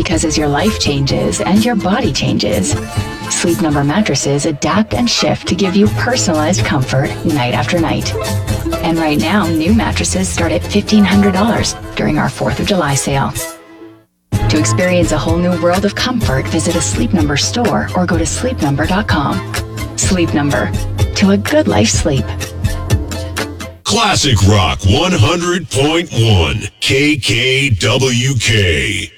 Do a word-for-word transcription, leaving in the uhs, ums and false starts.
Because as your life changes and your body changes, Sleep Number mattresses adapt and shift to give you personalized comfort night after night. And right now, new mattresses start at fifteen hundred dollars during our fourth of July sale. To experience a whole new world of comfort, visit a Sleep Number store or go to sleep number dot com. Sleep Number. To a good life sleep. Classic Rock one hundred point one K K W K.